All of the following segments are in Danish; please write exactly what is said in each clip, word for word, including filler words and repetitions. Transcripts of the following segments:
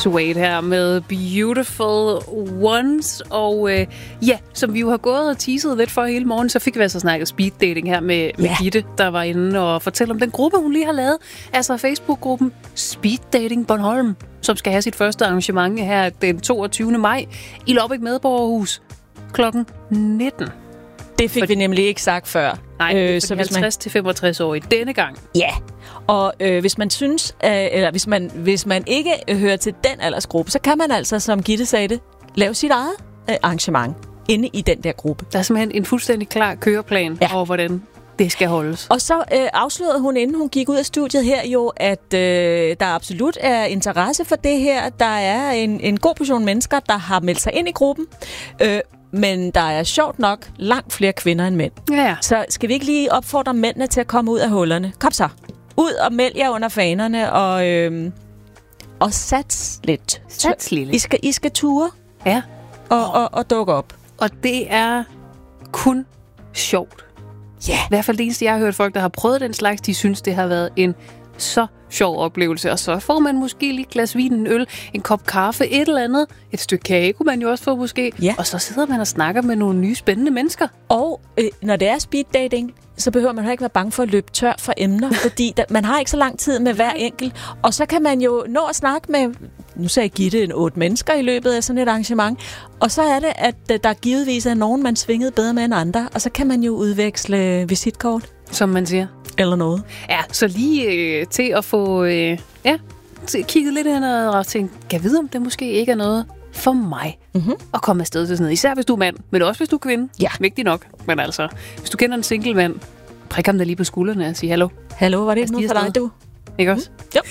Suede her med Beautiful Ones. Og øh, ja, som vi jo har gået og teaset lidt for hele morgen, så fik vi altså snakket speed dating her med, med yeah. Gitte, der var inde og fortælle om den gruppe, hun lige har lavet. Altså Facebook-gruppen Speed Dating Bornholm, som skal have sit første arrangement her den toogtyvende maj i Lobbæk Medborgerhus klokken nitten. Det fik For... vi nemlig ikke sagt før. Nej, øh, så halvtreds til femogtres år i denne gang. Ja, og øh, hvis man synes, øh, eller hvis man, hvis man ikke øh, hører til den aldersgruppe, så kan man altså, som Gitte sagde det, lave sit eget øh, arrangement inde i den der gruppe. Der er simpelthen en fuldstændig klar køreplan ja. over, hvordan det skal holdes. Og så øh, afslørede hun, inden hun gik ud af studiet her jo, at øh, der absolut er interesse for det her. Der er en, en god portion mennesker, der har meldt sig ind i gruppen. Øh, Men der er sjovt nok langt flere kvinder end mænd. Ja. Så skal vi ikke lige opfordre mændene til at komme ud af hullerne? Kom så. Ud og meld jer under fanerne og, øhm, og sats lidt. Sats lidt. I skal, I skal ture ja. og, og, og dukke op. Og det er kun sjovt. Ja. Yeah. I hvert fald det eneste, jeg har hørt folk, der har prøvet den slags, de synes, det har været en så sjov oplevelse. Og så får man måske lige et glas vin, en øl, en kop kaffe, et eller andet. Et stykke kage kunne man jo også få måske. Ja. Og så sidder man og snakker med nogle nye spændende mennesker. Og øh, når det er speed dating, så behøver man ikke være bange for at løbe tør for emner, fordi der, man har ikke så lang tid med hver enkelt. Og så kan man jo nå at snakke med, nu sagde Gitte, en otte mennesker i løbet af sådan et arrangement. Og så er det, at der givetvis er nogen, man svingede bedre med end andre. Og så kan man jo udveksle visitkort. Som man siger. Eller noget. Ja, så lige øh, til at få øh, ja, kigget lidt ind og tænke, kan jeg vide, om det måske ikke er noget for mig mm-hmm. at komme afsted til sådan noget. Især hvis du er mand, men også hvis du er kvinde. Ja. Vigtigt nok. Men altså, hvis du kender en single mand, prik ham da lige på skuldrene og sige hallo. Hallo, var det ikke noget for dig, du? Ikke også? Mm. Jo.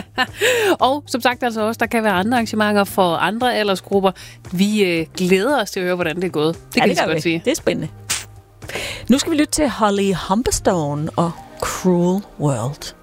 Og som sagt altså også, der kan være andre arrangementer for andre aldersgrupper. Vi øh, glæder os til at høre, hvordan det er gået. Det ja, kan det jeg godt sige. Det er spændende. Nu skal vi lytte til Holly Humberstone og Cruel World.